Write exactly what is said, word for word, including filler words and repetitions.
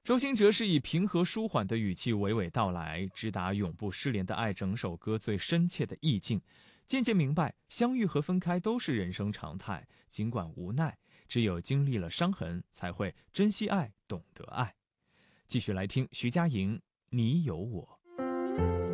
周兴哲是以平和舒缓的语气娓娓道来，直达永不失联的爱整首歌最深切的意境，渐渐明白相遇和分开都是人生常态，尽管无奈，只有经历了伤痕，才会珍惜爱，懂得爱。继续来听徐佳莹，你有我。